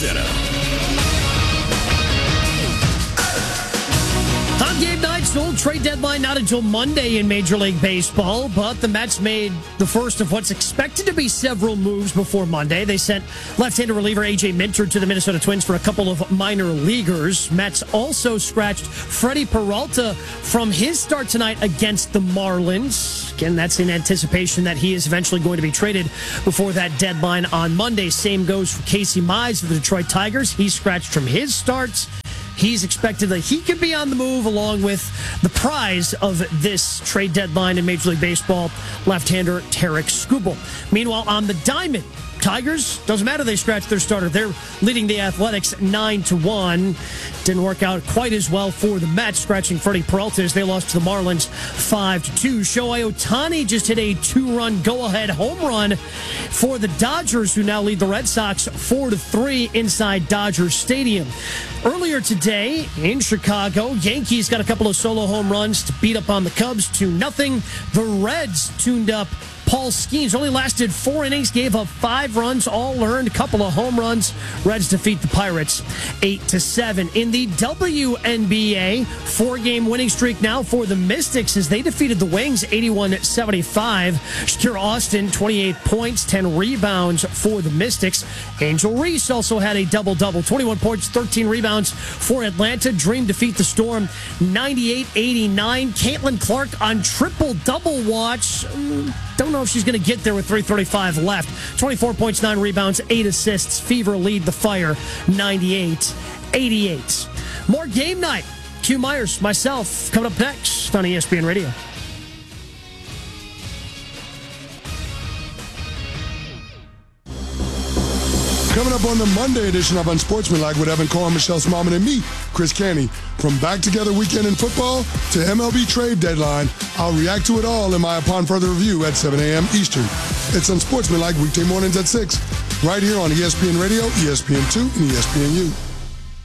Center. On game night, still trade deadline not until Monday in Major League Baseball, but the Mets made the first of what's expected to be several moves before Monday. They sent left-handed reliever A.J. Minter to the Minnesota Twins for a couple of minor leaguers. Mets also scratched Freddie Peralta from his start tonight against the Marlins. Again, that's in anticipation that he is eventually going to be traded before that deadline on Monday. Same goes for Casey Mize of the Detroit Tigers. He's scratched from his starts. He's expected that he could be on the move along with the prize of this trade deadline in Major League Baseball, left-hander Tarik Skubal. Meanwhile, on the diamond, Tigers, doesn't matter they scratched their starter. They're leading the Athletics 9-1. Didn't work out quite as well for the Mets, scratching Freddie Peralta as they lost to the Marlins 5-2. Shohei Ohtani just hit a 2-run go-ahead home run for the Dodgers, who now lead the Red Sox 4-3 inside Dodger Stadium. Earlier today in Chicago, Yankees got a couple of solo home runs to beat up on the Cubs 2-0. The Reds tuned up Paul Skeens. Only lasted 4 innings, gave up 5 runs, all earned, a couple of home runs. Reds defeat the Pirates 8-7. In the WNBA, 4-game winning streak now for the Mystics as they defeated the Wings 81-75. Shakira Austin, 28 points, 10 rebounds for the Mystics. Angel Reese also had a double-double, 21 points, 13 rebounds for Atlanta. Dream defeat the Storm 98-89. Caitlin Clark on triple-double watch. Don't know if she's going to get there with 3:35 left. 24 points, 9 rebounds, 8 assists. Fever lead the Fire 98-88. More game night. Q Myers, myself, coming up next on ESPN Radio. Coming up on the Monday edition of Unsportsmanlike with Evan Cohen, Michelle Smallman, and me, Chris Canty. From Back Together Weekend in Football to MLB Trade Deadline, I'll react to it all in my Upon Further Review at 7 a.m. Eastern. It's Unsportsmanlike weekday mornings at 6, right here on ESPN Radio, ESPN2, and ESPNU.